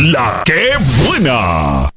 La que buena.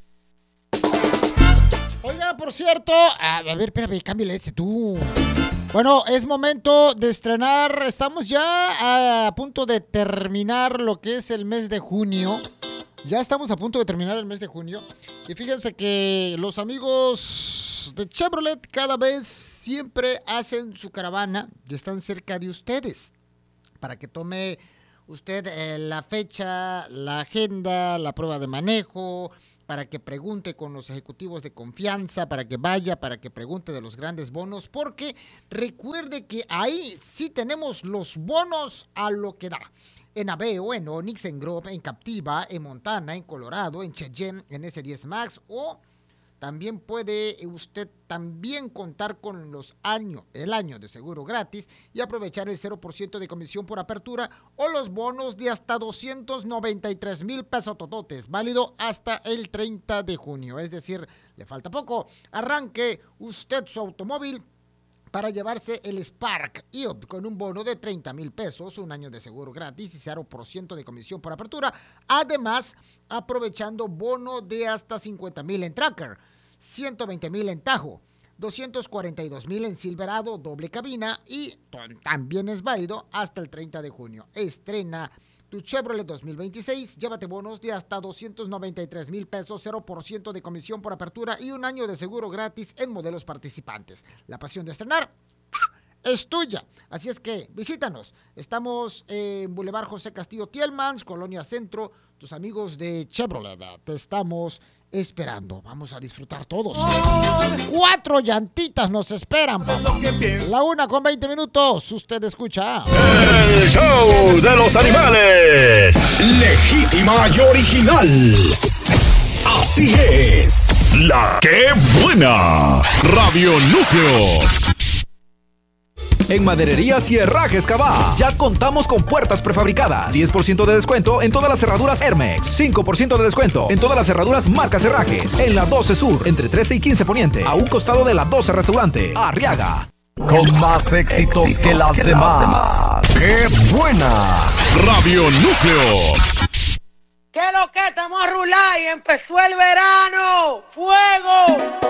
Oiga, por cierto, a ver, espérame, cámbiale tú. Bueno, es momento de estrenar. Estamos ya a punto de terminar lo que es el mes de junio. Ya estamos a punto de terminar el mes de junio. Y fíjense que los amigos de Chevrolet cada vez siempre hacen su caravana y están cerca de ustedes. Para que tome usted la fecha, la agenda, la prueba de manejo, para que pregunte con los ejecutivos de confianza, para que vaya, para que pregunte de los grandes bonos, porque recuerde que ahí sí tenemos los bonos a lo que da. En Aveo, en Onix, en Grove, en Captiva, en Montana, en Colorado, en Cheyenne, en S10 Max, o también puede usted también contar con el año de seguro gratis y aprovechar el 0% de comisión por apertura o los bonos de hasta 293,000 pesos tototes, válido hasta el 30 de junio. Es decir, le falta poco. Arranque usted su automóvil para llevarse el Spark EOP con un bono de 30,000 pesos, un año de seguro gratis y 0% de comisión por apertura. Además, aprovechando bono de hasta 50,000 en Tracker, 120,000 en Tajo, 242,000 en Silverado doble cabina y también es válido hasta el 30 de junio. Estrena tu Chevrolet 2026, llévate bonos de hasta 293,000 pesos, 0% de comisión por apertura y un año de seguro gratis en modelos participantes. La pasión de estrenar es tuya. Así es que visítanos. Estamos en Boulevard José Castillo Tielmans, Colonia Centro. Tus amigos de Chevrolet te estamos esperando. Vamos a disfrutar todos. 4 llantitas nos esperan, papá. La 1:20. Usted escucha El show de los animales. Legítima y original. Así es. La que buena. Radio Núcleo. En Madererías y Herrajes Cabá, ya contamos con puertas prefabricadas, 10% de descuento en todas las cerraduras Hermex, 5% de descuento en todas las cerraduras marcas Herrajes, en la 12 Sur, entre 13 y 15 Poniente, a un costado de la 12 Restaurante, Arriaga. Con más éxitos que las demás. ¡Qué buena! Radio Núcleo. ¿Qué lo que estamos a rular y empezó el verano? ¡Fuego!